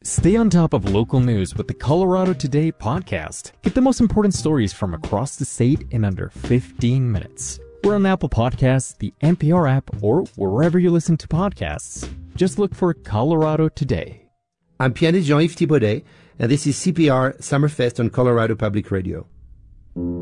Stay on top of local news with the Colorado Today podcast. Get the most important stories from across the state in under 15 minutes. We're on Apple Podcasts, the NPR app, or wherever you listen to podcasts. Just look for Colorado Today. I'm pianist Jean-Yves Thibaudet, and this is CPR Summerfest on Colorado Public Radio.